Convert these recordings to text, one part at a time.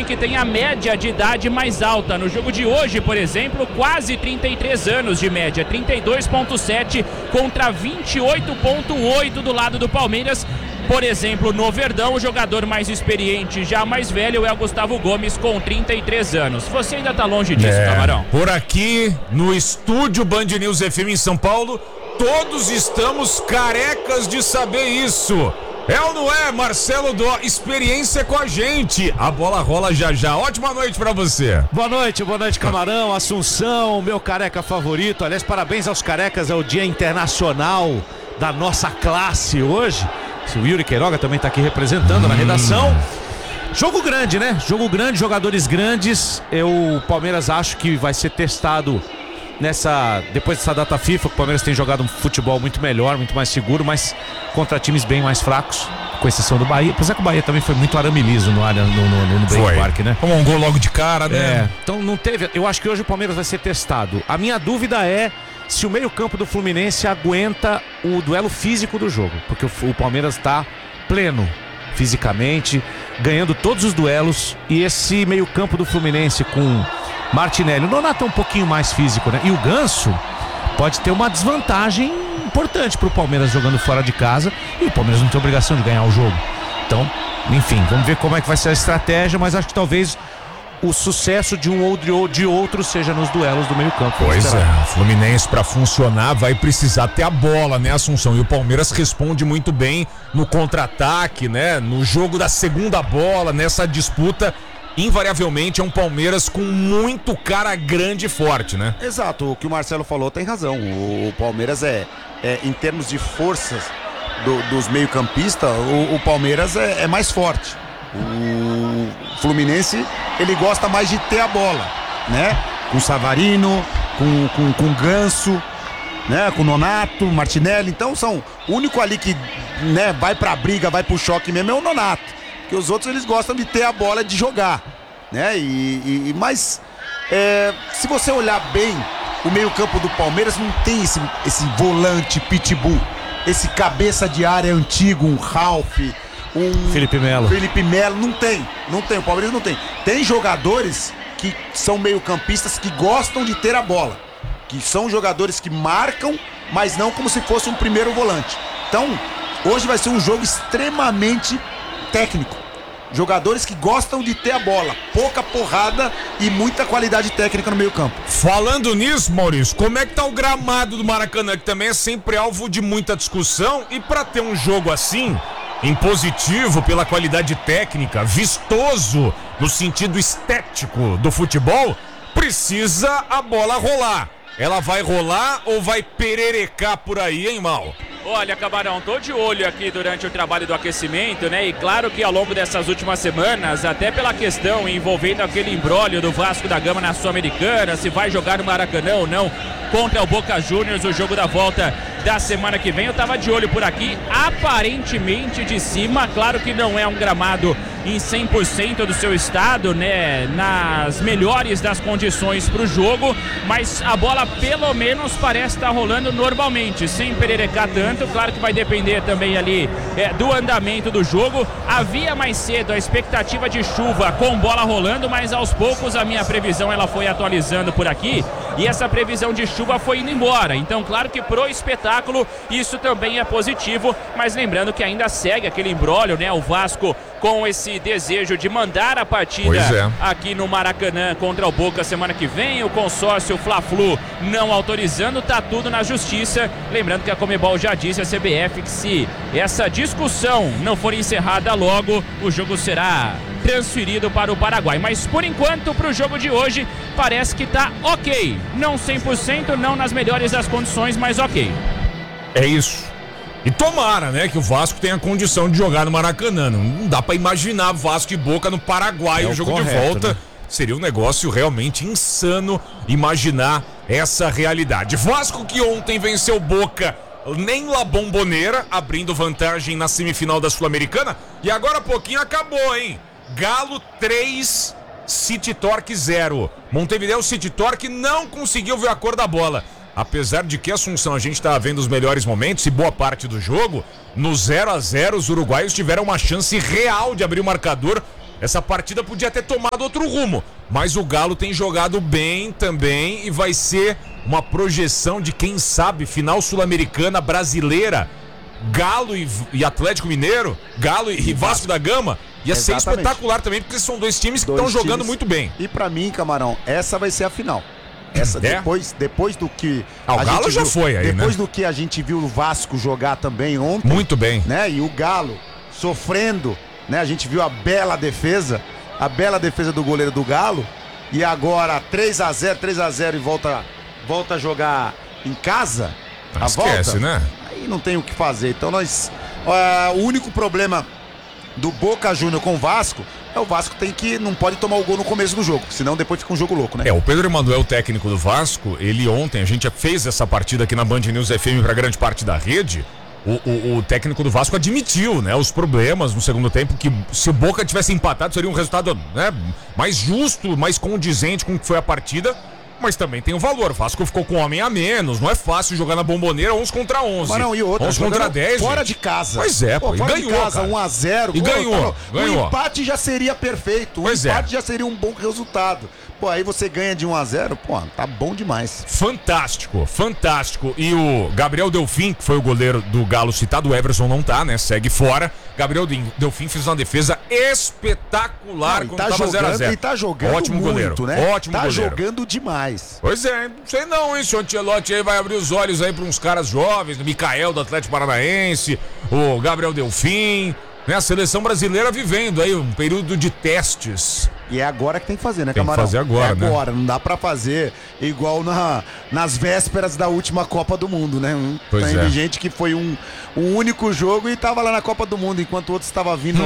que tem a média de idade mais alta. No jogo de hoje, por exemplo, quase 33 anos de média, 32,7 contra 28,8 do lado do Palmeiras. Por exemplo, no Verdão, o jogador mais experiente, já mais velho, é o Gustavo Gomes, com 33 anos. Você ainda tá longe disso, Camarão? Por aqui, no estúdio Band News FM em São Paulo, todos estamos carecas de saber isso. É ou não é, Marcelo Dó? Experiência com a gente. A bola rola já já. Ótima noite pra você. Boa noite, Camarão, Assunção, meu careca favorito. Aliás, parabéns aos carecas, é o Dia Internacional da nossa classe hoje. O Yuri Queiroga também tá aqui representando na redação. Jogo grande, né? Jogo grande, jogadores grandes. O Palmeiras acho que vai ser testado depois dessa data FIFA. O Palmeiras tem jogado um futebol muito melhor, muito mais seguro, mas contra times bem mais fracos, com exceção do Bahia. Apesar que o Bahia também foi muito arame liso no Break Park, né? Como um gol logo de cara, né? Então não teve. Eu acho que hoje o Palmeiras vai ser testado. A minha dúvida é se o meio-campo do Fluminense aguenta o duelo físico do jogo, porque o Palmeiras está pleno fisicamente, ganhando todos os duelos, e esse meio-campo do Fluminense com Martinelli, o Nonato é um pouquinho mais físico, né? E o Ganso pode ter uma desvantagem importante pro Palmeiras jogando fora de casa, e o Palmeiras não tem obrigação de ganhar o jogo. Então, enfim, vamos ver como é que vai ser a estratégia, mas acho que talvez o sucesso de um ou de outro seja nos duelos do meio campo. Pois é, o Fluminense pra funcionar vai precisar ter a bola, né, Assunção? E o Palmeiras responde muito bem no contra-ataque, né? No jogo da segunda bola, nessa disputa. Invariavelmente é um Palmeiras com muito cara grande e forte, né? Exato, o que o Marcelo falou tem razão. O Palmeiras em termos de forças dos meio-campistas, o Palmeiras é mais forte. O Fluminense, ele gosta mais de ter a bola, né? Com o Savarino, com o Ganso, né? Com o Nonato, Martinelli. Então o único ali que, né, vai pra briga, vai pro choque mesmo é o Nonato. Porque os outros, eles gostam de ter a bola, de jogar, né? Mas se você olhar bem, o meio-campo do Palmeiras não tem esse volante pitbull, esse cabeça de área antigo, um Ralf, Felipe Melo, não tem, o Palmeiras não tem. Tem jogadores que são meio-campistas que gostam de ter a bola, que são jogadores que marcam, mas não como se fosse um primeiro volante. Então, hoje vai ser um jogo extremamente técnico. Jogadores que gostam de ter a bola, pouca porrada e muita qualidade técnica no meio-campo. Falando nisso, Maurício, como é que tá o gramado do Maracanã, que também é sempre alvo de muita discussão, e pra ter um jogo assim, impositivo pela qualidade técnica, vistoso no sentido estético do futebol, precisa a bola rolar. Ela vai rolar ou vai pererecar por aí, hein, Mal? Olha, Camarão, tô de olho aqui durante o trabalho do aquecimento, né? E claro que ao longo dessas últimas semanas, até pela questão envolvendo aquele imbróglio do Vasco da Gama na Sul-Americana, se vai jogar no Maracanã ou não contra o Boca Juniors, o jogo da volta da semana que vem, eu tava de olho por aqui, aparentemente de cima, claro que não é um gramado em 100% do seu estado, né, nas melhores das condições para o jogo, mas a bola pelo menos parece estar rolando normalmente, sem pererecar tanto. Claro que vai depender também ali do andamento do jogo. Havia mais cedo a expectativa de chuva com bola rolando, mas aos poucos a minha previsão ela foi atualizando por aqui e essa previsão de chuva foi indo embora. Então claro que pro espetáculo isso também é positivo, mas lembrando que ainda segue aquele imbróglio, né, o Vasco com esse desejo de mandar a partida aqui no Maracanã contra o Boca semana que vem, o consórcio Fla-Flu não autorizando, tá tudo na justiça. Lembrando que a Conmebol já disse à CBF que se essa discussão não for encerrada logo, o jogo será transferido para o Paraguai. Mas por enquanto, para o jogo de hoje, parece que tá ok. Não 100%, não nas melhores das condições, mas ok. É isso. E tomara, né, que o Vasco tenha condição de jogar no Maracanã. Não dá pra imaginar Vasco e Boca no Paraguai, o jogo correto, de volta. Né? Seria um negócio realmente insano imaginar essa realidade. Vasco que ontem venceu Boca nem La Bombonera, abrindo vantagem na semifinal da Sul-Americana. E agora há pouquinho acabou, hein? Galo 3, City Torque 0. Montevideo City Torque não conseguiu ver a cor da bola. Apesar de que, Assunção, a gente tá vendo os melhores momentos e boa parte do jogo, no 0-0 os uruguaios tiveram uma chance real de abrir o marcador essa partida podia ter tomado outro rumo. Mas o Galo tem jogado bem também e vai ser uma projeção de, quem sabe, final sul-americana brasileira. Galo e Atlético Mineiro, Galo e Vasco da Gama. Ia ser espetacular também, porque são dois times que estão jogando muito bem. E pra mim, Camarão, essa vai ser a final. Essa, depois do que o Galo já foi aí, depois do que a gente viu o Vasco jogar também ontem. Muito bem. Né? E o Galo sofrendo, né? A gente viu a bela defesa do goleiro do Galo. E agora 3x0 e volta a jogar em casa. Esquece, né? Aí não tem o que fazer. Então o único problema do Boca Júnior com o Vasco é o Vasco não pode tomar o gol no começo do jogo, senão depois fica um jogo louco, né? O Pedro Emanuel, técnico do Vasco, ele ontem, a gente já fez essa partida aqui na Band News FM pra grande parte da rede. O técnico do Vasco admitiu, né, os problemas no segundo tempo, que se o Boca tivesse empatado seria um resultado, né, mais justo, mais condizente com o que foi a partida. Mas também tem o valor. O Vasco ficou com um homem a menos. Não é fácil jogar na Bomboneira 11 contra 11. Mas não, e outra, 11 contra 10. Fora gente. de casa. Pois é, pô. E fora ganhou, de casa, cara. 1x0. E ganhou. O empate já seria perfeito. O empate já seria um bom resultado. Pô, aí você ganha de 1x0, pô, tá bom demais. Fantástico, fantástico. E o Gabriel Delfim, que foi o goleiro do Galo citado, o Everson não tá, né? Segue fora. Gabriel Delfim fez uma defesa espetacular quando tava 0x0. Ele tá jogando ótimo muito, goleiro, né? Ótimo tá goleiro. Jogando demais. Pois é, não sei não, hein? Se o Ancelotti aí vai abrir os olhos aí pra uns caras jovens, o Mikael do Atlético Paranaense, o Gabriel Delfim, né? A seleção brasileira vivendo aí um período de testes. E é agora que tem que fazer, né, Camarão? Camarão? Tem que fazer agora, né? Agora, não dá pra fazer igual nas vésperas da última Copa do Mundo, né? Tem gente que foi um único jogo e tava lá na Copa do Mundo, enquanto o outro estava vindo.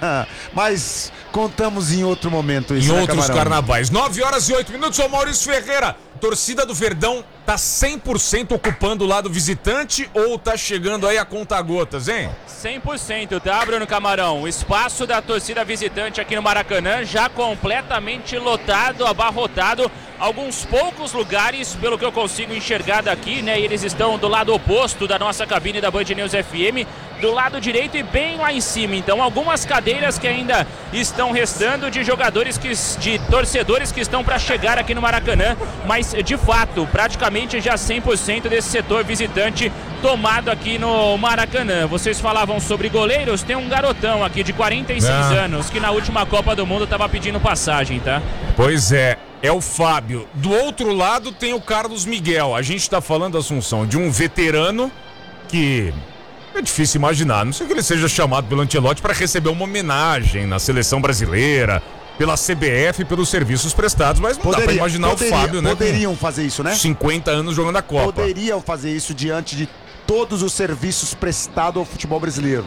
Mas contamos em outro momento isso, em né, outros Camarão? carnavais. 9h08, ô Maurício Ferreira. Torcida do Verdão tá 100% ocupando o lado visitante ou tá chegando aí a conta-gotas, hein? 100%, tá, Bruno Camarão? O espaço da torcida visitante aqui no Maracanã já completamente lotado, abarrotado. Alguns poucos lugares, pelo que eu consigo enxergar daqui, né? Eles estão do lado oposto da nossa cabine da Band News FM, do lado direito e bem lá em cima. Então, algumas cadeiras que ainda estão restando de de torcedores que estão para chegar aqui no Maracanã, mas de fato, praticamente já 100% desse setor visitante tomado aqui no Maracanã. Vocês falavam sobre goleiros, tem um garotão aqui de 46 anos que na última Copa do Mundo estava pedindo passagem, tá? Pois é o Fábio. Do outro lado tem o Carlos Miguel. A gente tá falando, Assunção, de um veterano que é difícil imaginar, não sei que ele seja chamado pelo Ancelotti para receber uma homenagem na seleção brasileira, pela CBF, pelos serviços prestados, mas não dá pra imaginar o Fábio, né? Poderiam fazer isso, né? 50 anos jogando a Copa. Poderiam fazer isso diante de todos os serviços prestados ao futebol brasileiro.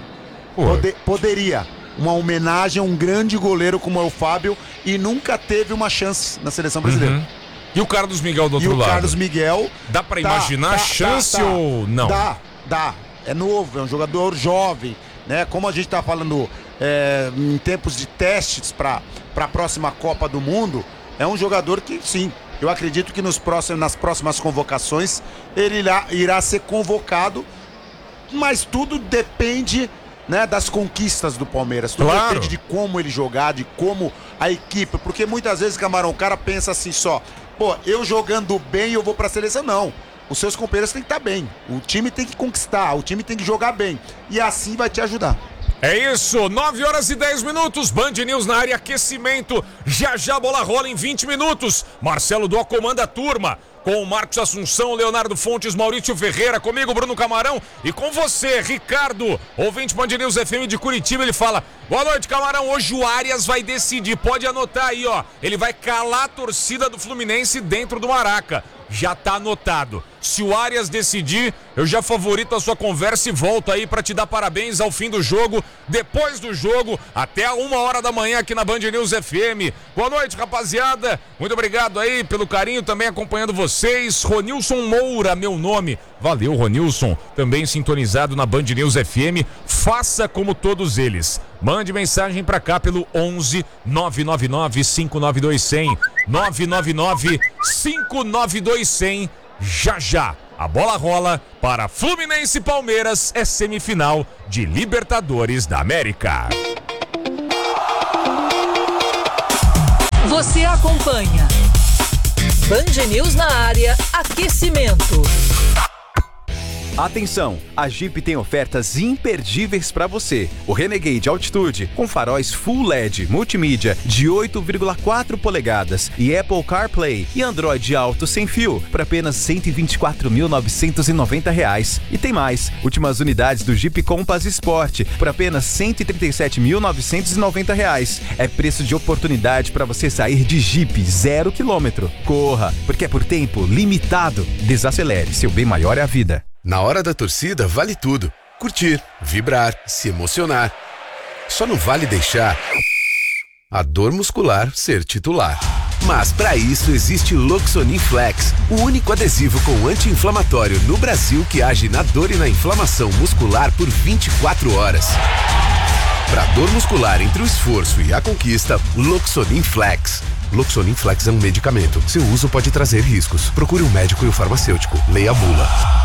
Poderia. Uma homenagem a um grande goleiro como é o Fábio e nunca teve uma chance na seleção brasileira. E o Carlos Miguel do outro lado? E o Carlos Miguel... Dá pra imaginar chance ou não? Dá. É novo, é um jogador jovem, né? Como a gente tá falando em tempos de testes para a próxima Copa do Mundo, é um jogador que, sim, eu acredito que nas próximas convocações ele irá ser convocado, mas tudo depende, né, das conquistas do Palmeiras. Tudo depende de como ele jogar, de como a equipe, porque muitas vezes, Camarão, o cara pensa assim só, pô, eu jogando bem eu vou pra seleção. Não, os seus companheiros têm que estar bem, o time tem que conquistar, o time tem que jogar bem, e assim vai te ajudar. É isso, 9h10, Band News na área, aquecimento, já a bola rola em 20 minutos, Marcelo Dó comanda a turma, com o Marcos Assunção, Leonardo Fontes, Maurício Ferreira, comigo Bruno Camarão e com você, Ricardo, ouvinte Band News FM de Curitiba. Ele fala: boa noite, Camarão, hoje o Arias vai decidir, pode anotar aí, ó, ele vai calar a torcida do Fluminense dentro do Maraca, já tá anotado. Se o Arias decidir, eu já favorito a sua conversa e volto aí pra te dar parabéns ao fim do jogo, depois do jogo, até a 1h da manhã aqui na Band News FM. Boa noite, rapaziada, muito obrigado aí pelo carinho, também acompanhando vocês. Ronilson Moura, meu nome. Valeu, Ronilson, também sintonizado na Band News FM. Faça como todos eles. Mande mensagem pra cá pelo 11 999 592 100 999 592 100. Já a bola rola para Fluminense e Palmeiras, é semifinal de Libertadores da América. Você acompanha Band News na área, aquecimento. Atenção, a Jeep tem ofertas imperdíveis para você. O Renegade Altitude, com faróis Full LED, multimídia de 8,4 polegadas e Apple CarPlay e Android Auto sem fio, por apenas R$ 124.990. E tem mais, últimas unidades do Jeep Compass Sport, por apenas R$ 137.990. É preço de oportunidade para você sair de Jeep 0 km. Corra, porque é por tempo limitado. Desacelere, seu bem maior é a vida. Na hora da torcida, vale tudo. Curtir, vibrar, se emocionar. Só não vale deixar a dor muscular ser titular. Mas para isso existe Loxonin Flex, o único adesivo com anti-inflamatório no Brasil que age na dor e na inflamação muscular por 24 horas. Para dor muscular entre o esforço e a conquista, Loxonin Flex. Loxonin Flex é um medicamento. Seu uso pode trazer riscos. Procure um médico e um farmacêutico. Leia a bula.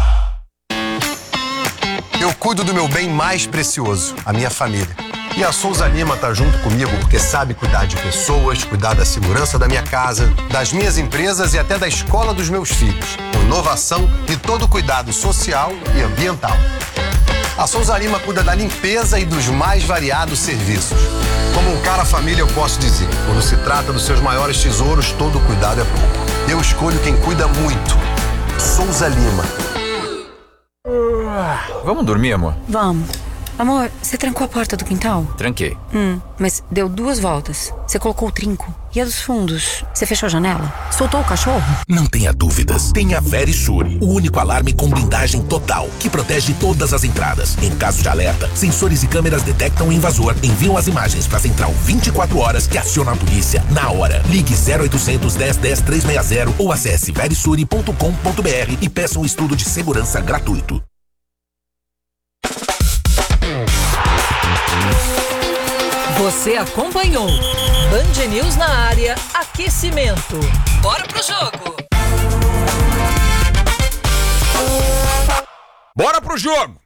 Eu cuido do meu bem mais precioso, a minha família. E a Souza Lima tá junto comigo porque sabe cuidar de pessoas, cuidar da segurança da minha casa, das minhas empresas e até da escola dos meus filhos. Com inovação e todo cuidado social e ambiental. A Souza Lima cuida da limpeza e dos mais variados serviços. Como um cara família, eu posso dizer, quando se trata dos seus maiores tesouros, todo cuidado é pouco. Eu escolho quem cuida muito. Souza Lima. Vamos dormir, amor? Vamos. Amor, você trancou a porta do quintal? Tranquei. Mas deu 2 voltas. Você colocou o trinco. E a dos fundos? Você fechou a janela? Soltou o cachorro? Não tenha dúvidas. Tenha Verisure, o único alarme com blindagem total, que protege todas as entradas. Em caso de alerta, sensores e câmeras detectam o invasor, enviam as imagens para a central 24 horas que aciona a polícia na hora. Ligue 0800 10 10 360 ou acesse verisure.com.br e peça um estudo de segurança gratuito. Você acompanhou Band News na área, aquecimento. Bora pro jogo! Bora pro jogo!